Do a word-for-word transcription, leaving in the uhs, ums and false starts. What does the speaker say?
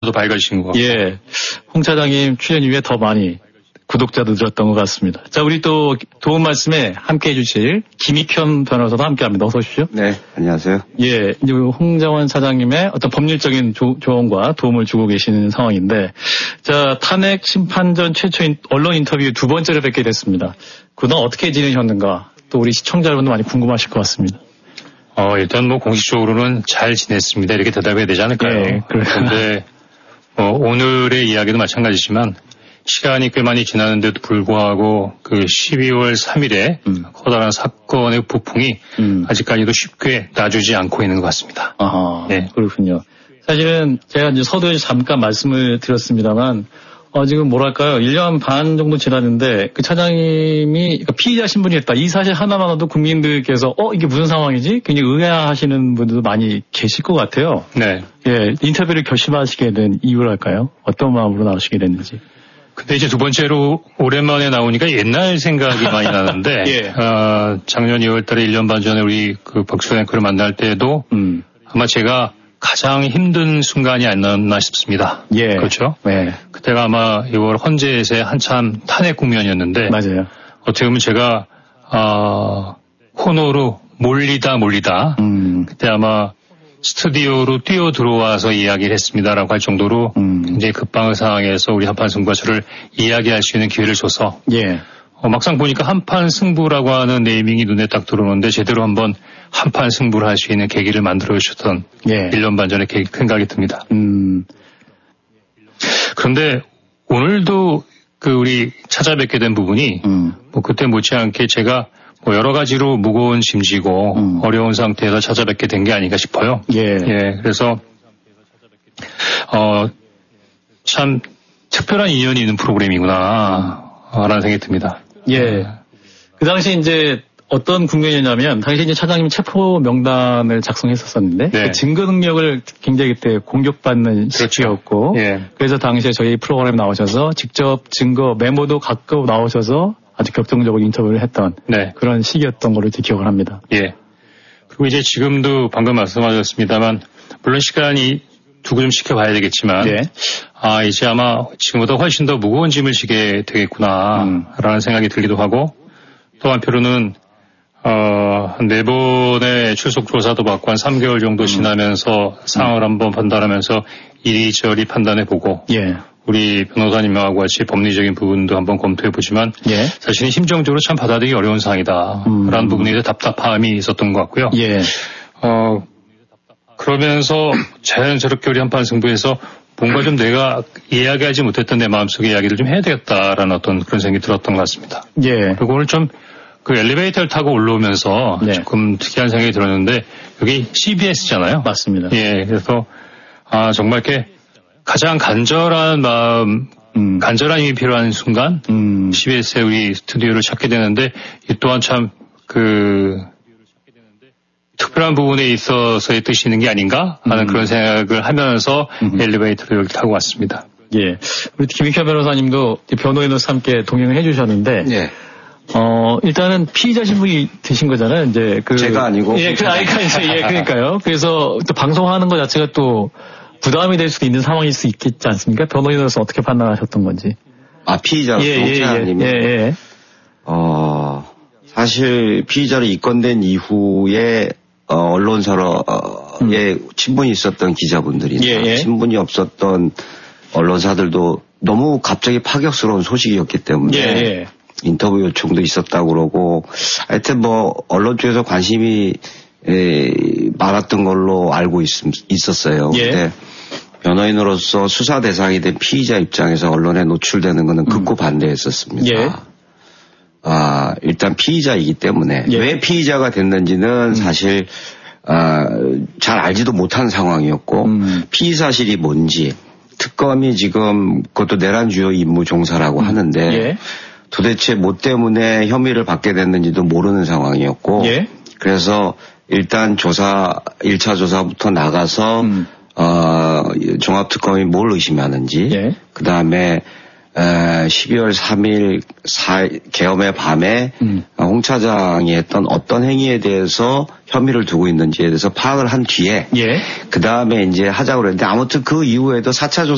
더 밝아지신 것 같고. 예. 홍 차장님 출연 이후에 더 많이 구독자도 늘었던 것 같습니다. 자, 우리 또 도움 말씀에 함께 해주실 김익현 변호사도 함께 합니다. 어서 오십시오. 네, 안녕하세요. 예, 이제 홍장원 사장님의 어떤 법률적인 조, 조언과 도움을 주고 계시는 상황인데, 자, 탄핵 심판전 최초 인, 언론 인터뷰 두 번째로 뵙게 됐습니다. 그동안 어떻게 지내셨는가? 또 우리 시청자 여러분도 많이 궁금하실 것 같습니다. 어, 일단 뭐 공식적으로는 잘 지냈습니다. 이렇게 대답해야 되지 않을까요? 예, 그런데 뭐 오늘의 이야기도 마찬가지지만 시간이 꽤 많이 지났는데도 불구하고 그 십이월 삼일에 음. 커다란 사건의 부풍이 음. 아직까지도 쉽게 놔주지 않고 있는 것 같습니다. 아하, 네. 그렇군요. 사실은 제가 이제 서두에 잠깐 말씀을 드렸습니다만 어, 지금 뭐랄까요. 일 년 반 정도 지났는데 그 차장님이 그러니까 피의자 신분이었다. 이 사실 하나만으로도 국민들께서 어, 이게 무슨 상황이지? 굉장히 의아하시는 분들도 많이 계실 것 같아요. 네. 예, 인터뷰를 결심하시게 된 이유랄까요? 어떤 마음으로 나오시게 됐는지. 근데 이제 두 번째로 오랜만에 나오니까 옛날 생각이 많이 나는데, 예. 어, 작년 이월 달에 일 년 반 전에 우리 그 박수현 앵커를 만날 때도 음. 아마 제가 가장 힘든 순간이 아니었나 싶습니다. 예. 그렇죠? 네. 그때가 아마 이월 헌재에서의 한참 탄핵 국면이었는데, 맞아요. 어떻게 보면 제가, 어, 호노로 몰리다 몰리다. 음. 그때 아마 스튜디오로 뛰어 들어와서 이야기를 했습니다라고 할 정도로 음. 굉장히 급박한 상황에서 우리 한판 승부가 저를 이야기할 수 있는 기회를 줘서 예. 어, 막상 보니까 한판 승부라고 하는 네이밍이 눈에 딱 들어오는데 제대로 한번 한판 승부를 할 수 있는 계기를 만들어 주셨던 예. 일 년 반 전의 계기, 생각이 듭니다. 음. 그런데 오늘도 그 우리 찾아뵙게 된 부분이 음. 뭐 그때 못지않게 제가 뭐 여러 가지로 무거운 짐지고 음. 어려운 상태에서 찾아뵙게 된 게 아닌가 싶어요. 예. 예. 그래서 어, 참 특별한 인연이 있는 프로그램이구나라는 생각이 듭니다. 예. 그 당시 이제 어떤 국면이냐면 당시 이제 차장님 체포 명단을 작성했었었는데 네. 그 증거 능력을 굉장히 그때 공격받는 그렇죠. 시기였고 예. 그래서 당시에 저희 프로그램에 나오셔서 직접 증거 메모도 갖고 나오셔서 아주 격정적으로 인터뷰를 했던 네. 그런 시기였던 걸로 기억을 합니다. 예. 그리고 이제 지금도 방금 말씀하셨습니다만 물론 시간이 두고 좀 지켜봐야 되겠지만 예. 아 이제 아마 지금보다 훨씬 더 무거운 짐을 지게 되겠구나라는 음. 생각이 들기도 하고 또 한편으로는 어, 한 네 번의 출석 조사도 받고 한 삼 개월 정도 지나면서 음. 상황을 한번 판단하면서 이리저리 판단해보고 예. 우리 변호사님하고 같이 법리적인 부분도 한번 검토해보지만 예. 사실은 심정적으로 참 받아들이기 어려운 상황이다 음. 라는 부분에 대해 답답함이 있었던 것 같고요. 예. 어, 그러면서 자연스럽게 우리 한판 승부에서 뭔가 좀 내가 이야기하지 못했던 내 마음속의 이야기를 좀 해야 되겠다라는 어떤 그런 생각이 들었던 것 같습니다. 예. 그리고 오늘 좀 그 엘리베이터를 타고 올라오면서 네. 조금 특이한 생각이 들었는데 여기 씨비에스잖아요. 맞습니다. 예, 그래서 아 정말 이렇게 가장 간절한 마음, 음. 간절한 힘이 필요한 순간 음. 씨비에스의 우리 스튜디오를 찾게 되는데 이 또한 참 그 특별한 부분에 있어서의 뜻이 있는 게 아닌가 하는 음. 그런 생각을 하면서 음. 엘리베이터를 여기 타고 왔습니다. 예, 우리 김익현 변호사님도 변호인으로서 함께 동행을 해주셨는데. 예. 어, 일단은 피의자 신분이 되신 거잖아요, 이제. 그. 제가 아니고. 예, 그, 아이가 이제, 예, 그러니까요. 그래서 또 방송하는 것 자체가 또 부담이 될 수도 있는 상황일 수 있겠지 않습니까? 변호인으로서 어떻게 판단하셨던 건지. 아, 피의자로 예, 예, 예, 예, 예. 어, 사실 피의자로 입건된 이후에, 어, 언론사로의 음. 친분이 있었던 기자분들이나 예, 예. 친분이 없었던 언론사들도 너무 갑자기 파격스러운 소식이었기 때문에. 예, 예. 인터뷰 요청도 있었다고 그러고, 하여튼 뭐, 언론 쪽에서 관심이, 에, 많았던 걸로 알고 있, 있었어요. 예. 근데 변호인으로서 수사 대상이 된 피의자 입장에서 언론에 노출되는 것은 극구 음. 반대했었습니다. 예. 아, 일단 피의자이기 때문에, 예. 왜 피의자가 됐는지는 음. 사실, 아, 잘 알지도 못한 상황이었고, 음. 피의 사실이 뭔지, 특검이 지금 그것도 내란 주요 임무 종사라고 음. 하는데, 예. 도대체 뭐 때문에 혐의를 받게 됐는지도 모르는 상황이었고 예? 그래서 일단 조사 일 차 조사부터 나가서 음. 어, 종합특검이 뭘 의심하는지 예? 그다음에 십이월 삼일 사, 계엄의 밤에 음. 홍 차장이 했던 어떤 행위에 대해서 혐의를 두고 있는지에 대해서 파악을 한 뒤에 예? 그다음에 이제 하자고 그랬는데 아무튼 그 이후에도 사 차 조사